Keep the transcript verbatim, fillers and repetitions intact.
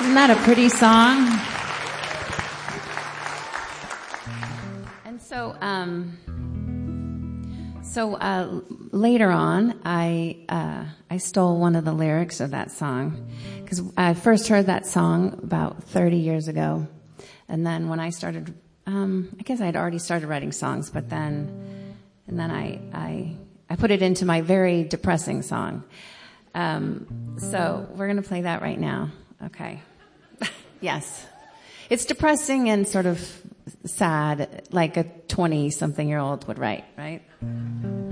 Isn't that a pretty song? And so, um, so uh, later on, I uh, I stole one of the lyrics of that song because I first heard that song about thirty years ago, and then when I started, um, I guess I'd already started writing songs, but then, and then I I I put it into my very depressing song. Um, so we're going to play that right now. Okay. Yes. It's depressing and sort of sad, like a twenty-something-year-old would write, right?